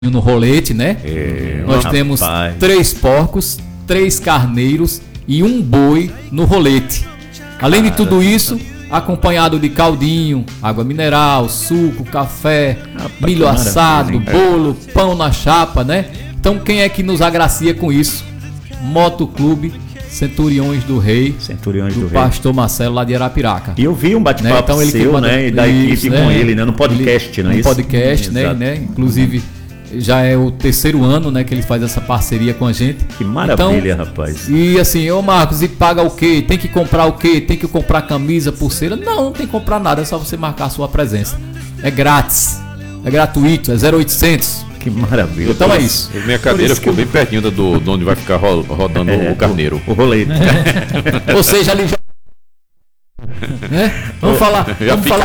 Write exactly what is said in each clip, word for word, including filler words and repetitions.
no rolete, né? É, Nós rapaz. temos três porcos, três carneiros e um boi no rolete. Além de tudo isso, acompanhado de caldinho, água mineral, suco, café, Rapaz, milho que assado, maravilha, bolo, pão na chapa, né? Então quem é que nos agracia com isso? Motoclube Centuriões do Rei, Centuriões do, do Rei. Pastor Marcelo lá de Arapiraca. E eu vi um bate-papo Né? Então, ele que seu, manda- né? E da isso, equipe né? com ele, né? No podcast, Ele- não é no isso? podcast, né, Exato. né? Inclusive, já é o terceiro ano, né, que ele faz essa parceria com a gente. Que maravilha, Então, rapaz. E assim, ô Marcos, e paga o quê? Tem que comprar o quê? Tem que comprar camisa, pulseira? Não, não tem que comprar nada, é só você marcar a sua presença. É grátis, é gratuito, é zero oitocentos. Que maravilha. Então é isso. Minha cadeira isso que ficou eu- bem pertinho da do, de onde vai ficar ro- rodando É, o carneiro. O, o rolete. Ou seja, ali já. Né? Vamos falar, Já vamos fica- falar.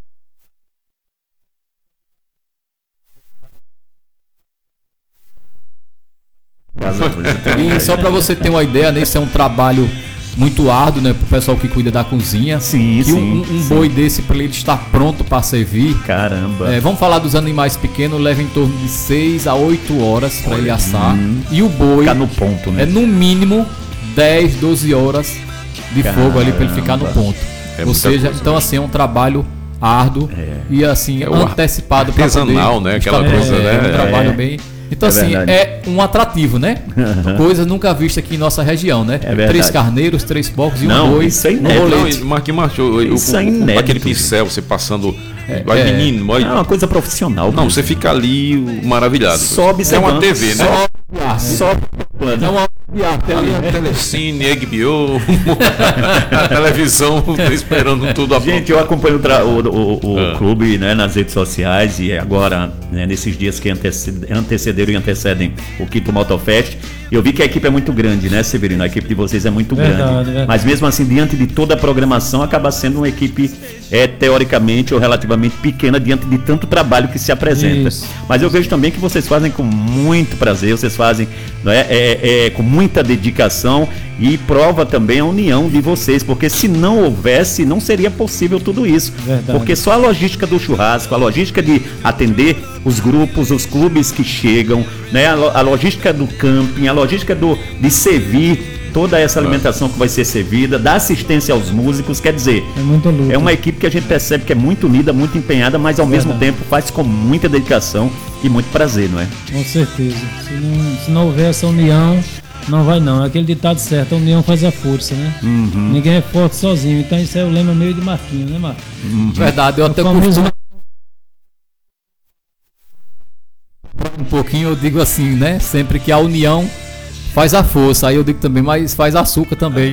E só para você ter uma ideia, né, isso é um trabalho muito árduo, né, pro pessoal que cuida da cozinha. Sim, e sim, um, um sim. boi desse para ele estar pronto para servir. Caramba. É, vamos falar dos animais pequenos, leva em torno de seis a oito horas para ele assar. hum. E o boi Ficar no ponto, né? é no mínimo dez, doze horas de fogo ali para ele ficar no Caramba. ponto. É Ou muita seja, coisa, então né? assim é um trabalho árduo e assim É o antecipado pra artesanal, poder né? Aquela estar- coisa, é, né? É um trabalho É. bem. Então, É assim, verdade. é um atrativo, né? Coisa nunca vista aqui em nossa região, né? É verdade. Três carneiros, três porcos e um Não, boi isso é no inédito. Não, rolete. e Marquinhos Macho, o- o- Isso é o- inédito. aquele pincel, você passando. Olha, é. menino, olha. É uma coisa profissional. Não, você fica ali maravilhado. Só É observando. uma T V, né? Só, só É uma de arte ali, né? Telecine, H B O, a televisão esperando tudo a Gente, eu acompanho o, tra- o, o- o Ah. clube, né, nas redes sociais e agora, né, nesses dias que antece- antecederam e antecedem o Quinto Motofest, eu vi que a equipe é muito grande, né, Severino? A equipe de vocês é muito Verdade, grande. verdade. Mas mesmo assim, diante de toda a programação, acaba sendo uma equipe é, teoricamente ou relativamente pequena diante de tanto trabalho que se apresenta. Isso. Mas eu vejo também que vocês fazem com muito prazer, vocês fazem não é, é, é, com muita dedicação e prova também a união de vocês, porque se não houvesse, não seria possível tudo isso. Verdade. Porque só a logística do churrasco, a logística de atender os grupos, os clubes que chegam, né, a, lo- a logística do camping, a logística do, de servir toda essa alimentação que vai ser servida, dar assistência aos músicos, quer dizer, É muito luta. é uma equipe que a gente percebe que é muito unida, muito empenhada, mas ao mesmo Verdade. tempo faz com muita dedicação e muito prazer, não é? Com certeza. Se não, se não houver essa união, não vai não. É aquele ditado certo, a união faz a força, né? Uhum. Ninguém é forte sozinho. Então isso é o lema meio de Marquinhos, né, Marquinhos? Verdade, eu até O famoso- costumo. Um pouquinho eu digo assim, né? Sempre que a união faz a força. Aí eu digo também, mas faz açúcar também.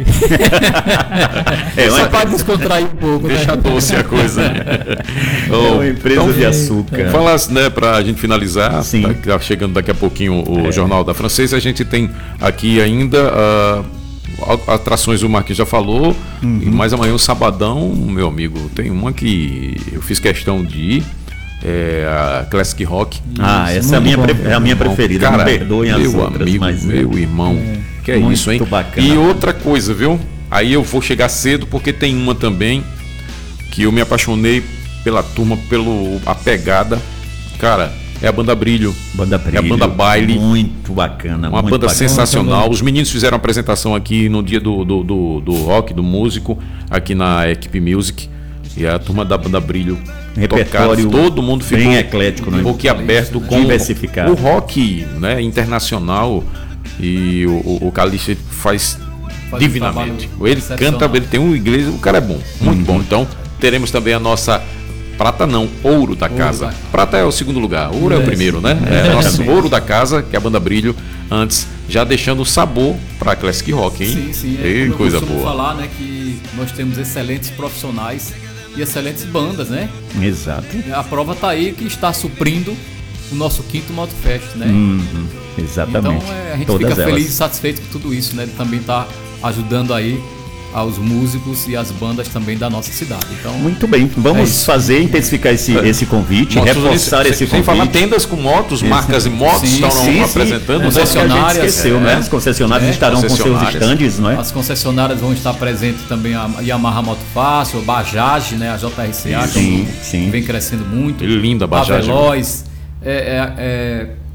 É Só uma, para descontrair um pouco, Deixa né? doce a coisa. é Oh, uma empresa então, de açúcar. Falasse, né, pra gente finalizar, Sim. tá, tá chegando daqui a pouquinho o É. Jornal da Francesa, a gente tem aqui ainda ah, a- atrações, o Marquinhos já falou, Uhum. mas amanhã o sabadão, meu amigo, tem uma que eu fiz questão de ir, é a Classic Rock. Ah, essa é a muito minha, bom. pre- é a minha preferida. Cara, Não perdoem as meu outras, amigo, mas meu irmão, que é Muito isso, hein? bacana. E outra coisa, viu? Aí eu vou chegar cedo porque tem uma também que eu me apaixonei pela turma, pelo a pegada. Cara, é a Banda Brilho. Banda Brilho, É a Banda Baile. muito bacana, Uma muito banda bacana. sensacional. Os meninos fizeram a apresentação aqui no dia do, do, do, do rock, do músico, aqui na Equipe Music. E a turma da Banda Brilho Repertório tocaram, todo mundo ficou bem eclético, né? boquiaberto com Diversificado. o rock, né, internacional. E o, o, o Calixto faz, Faz um divinamente. trabalho Ele excepcional. canta, ele tem um inglês, o cara é bom, muito bom. Então teremos também a nossa prata não, ouro da casa. da- Prata é o segundo lugar, ouro é o Isso. primeiro, né? É nosso ouro da casa, que é a Banda Brilho, antes já deixando o sabor para Classic Rock, hein? Sim, sim. É Ei, como eu coisa costumo boa. falar, né, que nós temos excelentes profissionais e excelentes bandas, né? Exato. A prova tá aí que está suprindo o nosso quinto Motofest, né? Uhum, Então exatamente. é, a gente Todas fica elas. feliz e satisfeito com tudo isso, né? Ele também tá ajudando aí aos músicos e às bandas também da nossa cidade. Então, Muito bem, É vamos isso. fazer, intensificar esse, esse convite, Motos, reforçar sem- esse sem convite. falar tendas com motos, marcas e motos Sim, estão Sim, sim. apresentando. Não é que a gente concessionárias, esqueceu, é. né? Os concessionários É, estarão com seus concessionárias. estandes, não é? as concessionárias vão estar presentes também a Yamaha Moto Fácil, a Bajaj, né? A J R C A, Sim, que sim. vem crescendo muito. Linda a Bajaj. A Veloz, é, é, é,